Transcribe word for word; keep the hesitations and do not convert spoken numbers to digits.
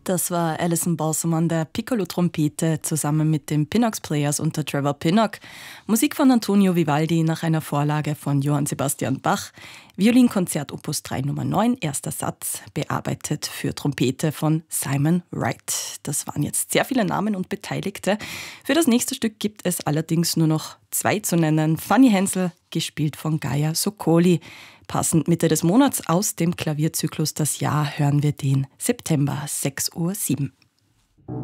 Das war Alison Balsam an der Piccolo-Trompete zusammen mit den Pinnock Players unter Trevor Pinnock. Musik von Antonio Vivaldi nach einer Vorlage von Johann Sebastian Bach. Violinkonzert Opus drei Nummer neun, erster Satz, bearbeitet für Trompete von Simon Wright. Das waren jetzt sehr viele Namen und Beteiligte. Für das nächste Stück gibt es allerdings nur noch zwei zu nennen. Fanny Hensel, gespielt von Gaia Sokoli. Passend Mitte des Monats aus dem Klavierzyklus Das Jahr hören wir den September, sechs Uhr sieben.